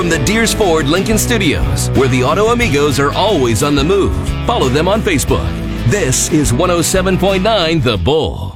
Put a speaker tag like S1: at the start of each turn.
S1: from the Deers Ford Lincoln Studios, where the Auto Amigos are always on the move. Follow them on Facebook. This is 107.9 The Bull.